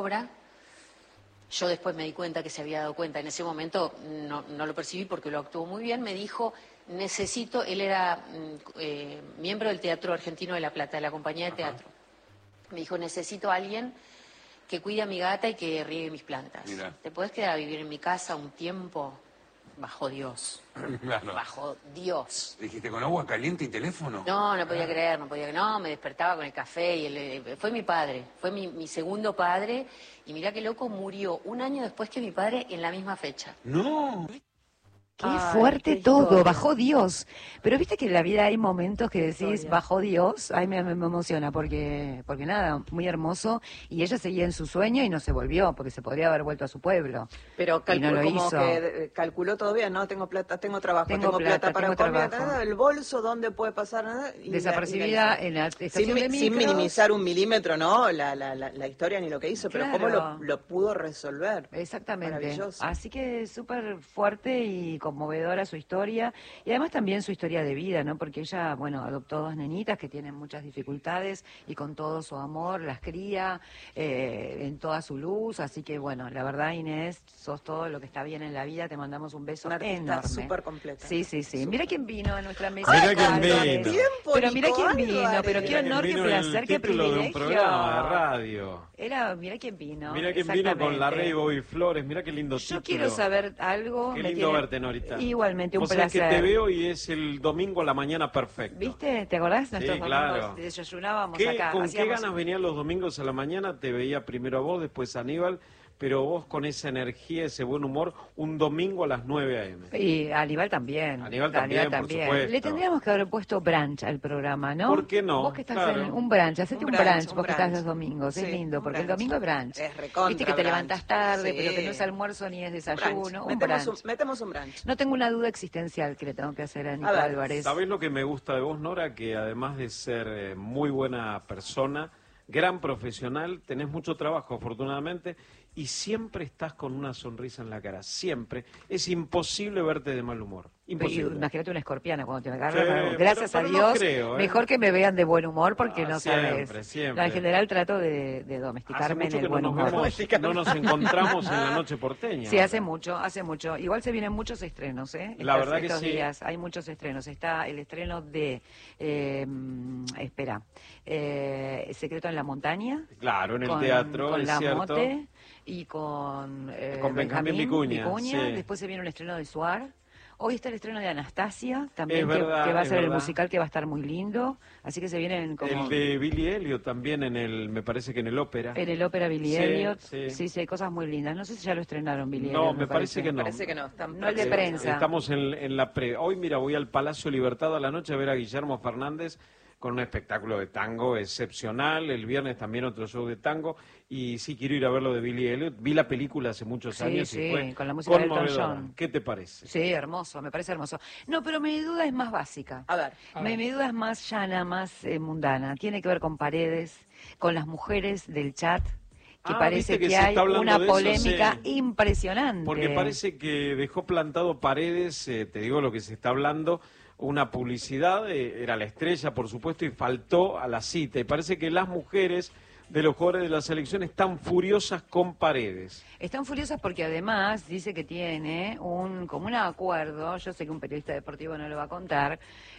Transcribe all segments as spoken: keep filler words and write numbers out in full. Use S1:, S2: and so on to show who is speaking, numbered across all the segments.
S1: obra. Yo después me di cuenta que se había dado cuenta. En ese momento no, no lo percibí porque lo actuó muy bien. Me dijo, necesito, él era eh, miembro del Teatro Argentino de La Plata, de la compañía de teatro. Me dijo, necesito a alguien que cuide a mi gata y que riegue mis plantas. Mira. ¿Te podés quedar a vivir en mi casa un tiempo? Bajo Dios. Claro. Bajo Dios.
S2: ¿Dijiste con agua caliente y teléfono?
S1: No, no podía creer, no podía creer. No, me despertaba con el café y el, fue mi padre, fue mi, mi segundo padre. Y mirá qué loco, murió un año después que mi padre en la misma fecha.
S2: No.
S3: Qué
S1: Ay,
S3: fuerte
S1: qué
S3: todo,
S1: historia.
S3: bajó Dios. Pero viste que en la vida hay momentos que decís,
S1: Historia.
S3: bajó Dios, ay me, me, me emociona, porque porque nada, muy hermoso. Y ella seguía en su sueño y no se volvió, porque se podría haber vuelto a su pueblo.
S4: Pero
S3: Y no lo
S4: como
S3: hizo.
S4: que eh, calculó todo bien, ¿no? Tengo plata, tengo trabajo,
S3: Tengo
S4: tengo,
S3: plata,
S4: plata, para
S3: tengo
S4: comer,
S3: trabajo.
S4: nada, el bolso, ¿dónde puede pasar? Nada, y la-
S3: Desapercibida
S4: y la hizo.
S3: en la estación
S4: sin,
S3: de
S4: mi-
S3: micros.
S4: sin minimizar un milímetro, ¿no? La, la, la, la historia ni lo que hizo, pero cómo
S3: Claro.
S4: lo, lo pudo resolver.
S3: Exactamente.
S4: Maravilloso.
S3: Así que súper fuerte y conmovedora su historia. Y además también su historia de vida, ¿no? Porque ella, bueno, adoptó dos nenitas que tienen muchas dificultades y con todo su amor las cría eh, en toda su luz. Así que, bueno, la verdad, Inés, sos todo lo que está bien en la vida. Te mandamos un beso
S4: Una artista
S3: enorme.
S4: súper completa.
S3: Sí, sí, sí.
S4: Súper.
S3: Mira quién vino a nuestra mesa.
S5: Mirá
S3: de
S5: quién
S3: Álvarez.
S5: vino.
S3: Pero mira
S4: Nico
S3: quién vino,
S4: Álvarez.
S3: pero qué
S5: Mirá
S3: honor,
S5: quién
S3: qué
S5: vino el
S3: placer, qué
S5: título de un
S3: privilegio.
S5: programa de radio.
S3: Era, mira quién vino.
S5: Mira quién vino con la Rey
S3: Exactamente.
S5: Bobby Flores, mira qué lindo
S3: Yo
S5: título.
S3: quiero saber algo.
S5: Qué
S3: me
S5: lindo
S3: tiene-
S5: verte, Norita.
S3: Igualmente, un
S5: Vos sabés
S3: placer.
S5: que te veo y es el domingo a la mañana perfecto.
S3: ¿Viste? ¿Te acordás? Nuestros
S5: Sí,
S3: domingos
S5: claro.
S3: desayunábamos
S5: ¿Qué-
S3: acá.
S5: ¿Con qué
S3: hacíamos-
S5: ganas venían los domingos a la mañana? Te veía primero a vos, después a Aníbal, pero vos con esa energía, ese buen humor, un domingo a las nueve a eme.
S3: Y a Aníbal también.
S5: Aníbal también, por supuesto.
S3: Le tendríamos que haber puesto brunch al programa, ¿no?
S5: ¿Por qué no?
S3: Vos que estás
S5: Claro.
S3: en un brunch, hacete un,
S4: Un
S3: brunch,
S4: brunch, un
S3: vos que estás
S4: brunch.
S3: los domingos, es
S4: Sí,
S3: lindo,
S4: un
S3: porque el
S4: brunch.
S3: domingo es brunch.
S4: Es recontra
S3: Viste que te
S4: brunch.
S3: levantás tarde,
S4: Sí.
S3: pero que no es almuerzo ni es desayuno,
S4: Brunch.
S3: un
S4: Metemos,
S3: brunch.
S4: un, metemos un brunch.
S3: No tengo una duda existencial que le tengo que hacer a Nico
S4: ver,
S3: Álvarez.
S5: ¿Sabés lo que me gusta de vos, Nora? Que además de ser eh, muy buena persona, gran profesional, tenés mucho trabajo, afortunadamente, y siempre estás con una sonrisa en la cara, siempre. Es imposible verte de mal humor. Imposible.
S3: Imagínate una escorpiana cuando te agarra.
S5: Sí,
S3: pero gracias
S5: pero-
S3: a
S5: pero no
S3: Dios,
S5: creo, ¿eh?
S3: mejor que me vean de buen humor porque
S5: Ah,
S3: no
S5: siempre,
S3: sabes.
S5: siempre.
S3: No, en general trato de, de
S5: Hace
S3: domesticarme en
S5: mucho
S3: el
S5: que no
S3: buen
S5: nos,
S3: humor.
S5: vemos, no nos encontramos en la noche porteña.
S3: Sí, hace mucho, hace mucho. Igual se vienen muchos estrenos, ¿eh?
S5: La verdad que
S3: estos
S5: sí.
S3: días hay muchos estrenos. Está el estreno de, eh, espera, eh, Secreto en la Montaña.
S5: Claro, en el
S3: con,
S5: teatro,
S3: con
S5: es
S3: La
S5: cierto.
S3: Mote y con, eh,
S5: Con Benjamín Vicuña, sí.
S3: Después se viene un estreno de Suar. Hoy está el estreno de Anastasia, también
S5: Es
S3: que,
S5: verdad,
S3: que va a
S5: es
S3: ser el
S5: verdad.
S3: musical que va a estar muy lindo. Así que se vienen como...
S5: El de Billy Elliot también en el, me parece que en el ópera.
S3: En el ópera Billy
S5: Sí,
S3: Elliot.
S5: sí.
S3: Sí, sí, hay cosas muy lindas. No sé si ya lo estrenaron Billy
S5: No,
S3: Elliot.
S5: me parece que no.
S4: Parece que no. Están
S3: No el de
S4: próximos.
S3: prensa.
S5: Estamos en, en la pre. Hoy, mira, voy al Palacio Libertad a la noche a ver a Guillermo Fernández con un espectáculo de tango excepcional. El viernes también otro show de tango. Y sí, quiero ir a ver lo de Billy Elliot. Vi la película hace muchos
S3: Sí,
S5: años
S3: sí,
S5: y fue
S3: con la música de Elton
S5: conmovedora.
S3: John.
S5: ¿Qué te parece?
S3: Sí, hermoso, me parece hermoso. No, pero mi duda es más básica.
S4: A ver.
S3: Mi, mi duda es más llana, más eh, mundana. Tiene que ver con Paredes, con las mujeres del chat, que
S5: Ah,
S3: parece
S5: viste que
S3: que,
S5: se
S3: hay
S5: está hablando
S3: una
S5: de eso,
S3: polémica
S5: sí.
S3: impresionante.
S5: Porque parece que dejó plantado Paredes, eh, te digo lo que se está hablando, una publicidad, eh, era la estrella, por supuesto, y faltó a la cita. Y parece que las mujeres de los jugadores de la selección están furiosas con Paredes.
S3: Están furiosas porque además dice que tiene un como un acuerdo, yo sé que un periodista deportivo no lo va a contar,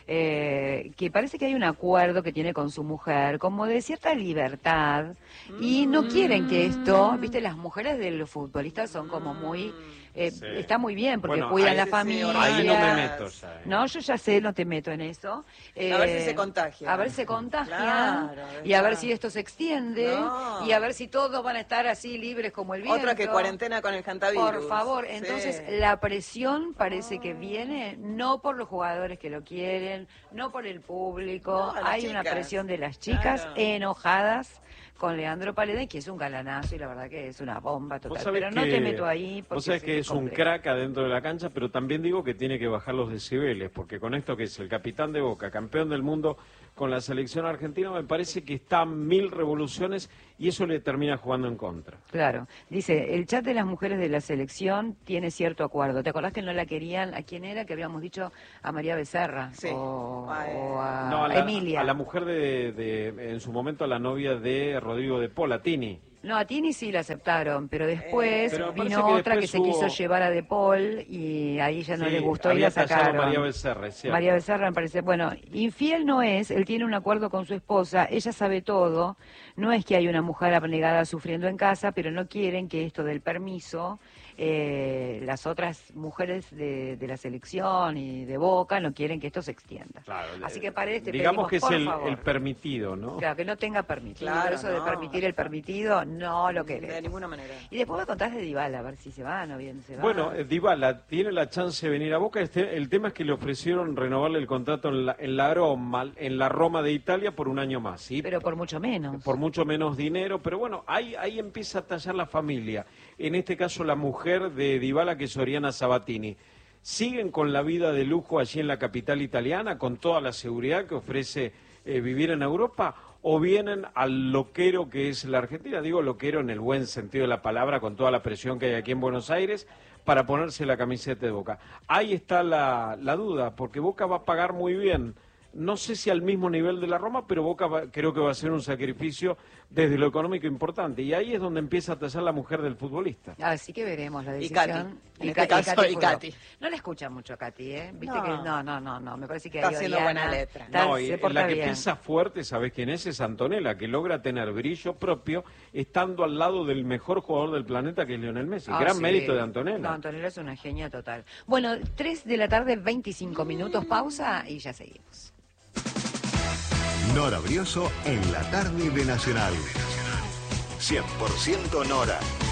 S3: eh, que parece que hay un acuerdo que tiene con su mujer, como de cierta libertad, y no quieren que esto, viste, las mujeres de los futbolistas son como muy, eh,
S5: Sí.
S3: está muy bien porque
S5: Bueno,
S3: cuidan
S5: ahí-
S3: la
S4: sí, sí,
S3: familia.
S5: Ahí no me meto ya. eh.
S3: No, yo ya sé, no te meto en eso.
S4: A ver si
S3: Eh,
S4: se contagian.
S3: A ver si se contagian.
S4: Claro,
S3: y a ver
S4: claro.
S3: si esto se extiende.
S4: No.
S3: Y a ver si todos van a estar así libres como el viento.
S4: Otra que cuarentena con el cantavirus.
S3: Por favor,
S4: Sí.
S3: entonces la presión parece que viene no por los jugadores que lo quieren, no por el público,
S4: No, las
S3: hay una
S4: chicas.
S3: presión de las chicas
S4: Claro.
S3: enojadas con Leandro Paredes, que es un galanazo y la verdad que es una bomba
S5: Vos
S3: total.
S5: sabés
S3: Pero no
S5: que-
S3: te meto ahí porque
S5: Vos sabés
S3: sé
S5: que es un
S3: complejo.
S5: crack adentro de la cancha, pero también digo que tiene que bajar los decibeles, porque con esto que es el capitán de Boca, campeón del mundo con la selección argentina, me parece que está a mil revoluciones y eso le termina jugando en contra.
S3: Claro, dice, el chat de las mujeres de la selección tiene cierto acuerdo. ¿Te acordás que no la querían? ¿A quién era? Que habíamos dicho a María Becerra
S4: Sí.
S3: o,
S4: Ah, eh.
S3: o a,
S5: No, a la,
S3: Emilia.
S5: a la mujer de, de- en su momento, a la novia de Rodrigo de Pola, Tini.
S3: No, a Tini sí la aceptaron, pero después
S5: Pero me parece
S3: vino
S5: que
S3: otra que
S5: después
S3: se
S5: hubo-
S3: quiso llevar a De Paul y ahí ya no
S5: Sí,
S3: le gustó y
S5: había
S3: la
S5: tallado
S3: sacaron.
S5: María Becerra, es cierto.
S3: María Becerra me parece, bueno, infiel no es, él tiene un acuerdo con su esposa, ella sabe todo, no es que hay una mujer abnegada sufriendo en casa, pero no quieren que esto del permiso, eh, las otras mujeres de, de la selección y de Boca no quieren que esto se extienda.
S5: Claro,
S3: Así
S5: eh,
S3: que para este
S5: digamos
S3: pedimos,
S5: que es
S3: por
S5: el,
S3: favor,
S5: el permitido, ¿no?
S3: claro, que no tenga permitido,
S4: Claro,
S3: eso de
S4: no.
S3: permitir el permitido, no lo
S4: De
S3: queremos.
S4: ninguna manera.
S3: Y después me contás de Dybala, a ver si se van o bien se van.
S5: Bueno, eh, Dybala tiene la chance de venir a Boca. Este, el tema es que le ofrecieron renovarle el contrato en la, en la Roma, en la Roma de Italia por un año más, ¿sí?
S3: pero por mucho menos.
S5: Por mucho menos dinero, pero bueno, ahí, ahí empieza a tallar la familia. En este caso, la mujer de Dybala, que es Oriana Sabatini. Siguen con la vida de lujo allí en la capital italiana, con toda la seguridad que ofrece eh, vivir en Europa, o vienen al loquero que es la Argentina, digo loquero en el buen sentido de la palabra, con toda la presión que hay aquí en Buenos Aires, para ponerse la camiseta de Boca. Ahí está la, la duda, porque Boca va a pagar muy bien. No sé si al mismo nivel de la Roma, pero Boca va, creo que va a ser un sacrificio desde lo económico importante. Y ahí es donde empieza a tallar la mujer del futbolista.
S3: Así que veremos la
S4: Y
S3: decisión.
S4: Katy, en
S3: Y
S4: este
S3: Ka-
S4: caso, y
S3: Furó.
S4: Katy.
S3: No le escucha mucho a Katy, ¿eh? Viste
S4: No.
S3: que no, no, no, no. Me parece que
S4: Está
S3: ahí
S4: haciendo
S3: Oriana
S4: buena letra.
S3: está-
S5: No, y
S3: se
S5: en
S3: porta
S5: la que
S3: bien.
S5: pisa fuerte, ¿sabés quién es? Es Antonella, que logra tener brillo propio estando al lado del mejor jugador del planeta, que es Lionel Messi.
S3: Ah,
S5: Gran
S3: sí.
S5: mérito de
S3: No,
S5: Antonella.
S3: Antonella es una genia total. Bueno, tres de la tarde, veinticinco minutos, pausa y ya seguimos.
S6: Nora Brioso en la tarde de Nacional. cien por ciento Nora.